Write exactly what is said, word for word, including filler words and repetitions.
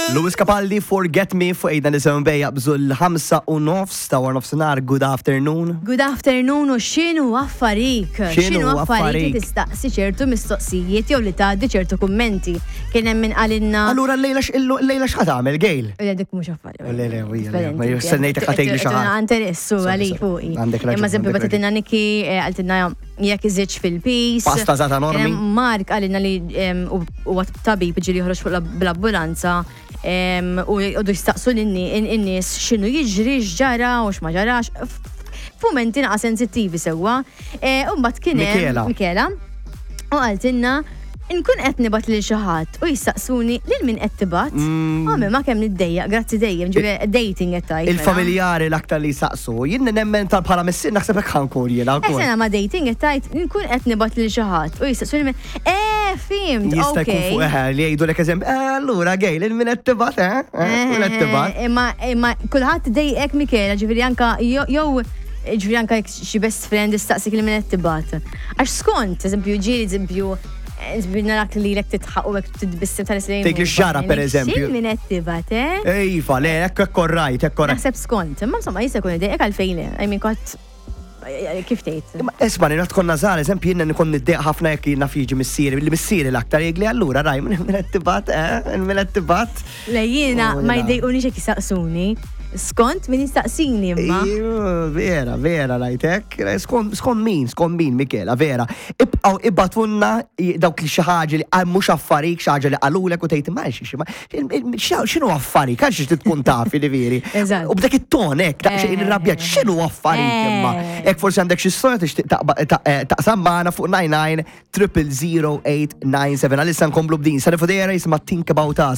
Luis Capaldi, Forget Me, fuq ejda nisim bejja bżull ħamsa u nofs ta' war nofsinar, good afternoon. Good afternoon u xinu affarik. X'inhu affarik tistaqsi ċertu mistoqsijiet jew li tgħaddi ċertu kummenti. Kien hemm min qalinna. Allura l-lejla l-lejla x'ħad tagħmel Gejl? Dik mhux affarijiet. Lejla wija, ma jistennejtek ħatejli xi ħaġa. Interessu għali fuqi. Imma żempju bata tinna Niki għaltinna jekk iżidx fil-pis. Pasta żata normi. Mark għalina li huwa tabib ġieli joħroġ fuq l-ambulanza. U għoddu jistaqsu l-innis xinu jiġri xġara u xma ġarax. Fumenti naqa sensittivi sewa. Umbat kienem Mikela. U għaltinna inkun qed nibat lil xi ħadd u jistaqsuni lil min qed tibat. Għamil ma kemm niddejjaq, grazzi dejjem, ġifieri dating qed tajt. Il-familjari l-aktar li jistaqsu, jien nemmen tal bħala missir naħseb hekk ħankun jiena wkoll. Sena ma dating qed tajt nkun qed nibat lil xi ħadd u jistaqsuni min eh fimt, Jista' jkun fuq eħe li jgħidulek eżempju, allura Gejl lil min qed tibat, eh? Min qed tibat. Imma imma kulħadd iddejjek Mikela, ġifieri anke jew ġifieri anke xi best friend istaqsik lil min qed tibat. Għax skont, eżempju ġieli eżempju Zbirna rak li l-ek titħaq u għek t-tbissim tal-islim. Tek li xara, per eżempju. Xin minn ettibat, eh? Ejfa, le, ekk korrajt, ekk korrajt. Naħseb skont, ma insomma jisa kun id-dejk għal-fejli, għajmin kot kif tejt. Esma, nina tkun nazar, eżempju, jenna nikon id-dejk ħafna jek jina fiġi missiri, li missiri l-aktar jgli allura, raj, minn ettibat, eh? Minn ettibat. Le, jina ma jdejquni xek jisaqsuni. Skont min jistaqsini imma. Vera, vera, rajtek. Skont min, skont min, Mikela, vera. Ibqaw ibbatunna dawk li xi ħaġa li mhux affarik, xi ħaġa li qalulek u tgħid ma x'inhu affarik, għalx tkun tafi li veri. U b'dak it-ton hekk, daqsxejn irrabjat, x'inhu affarik imma. Hekk forsi għandek xi storja tixtieq taqsam magħna fuq nine nine triple zero eight nine seven. Għalissa nkomplu b'din. Sa nifudera jisma' Think About Us.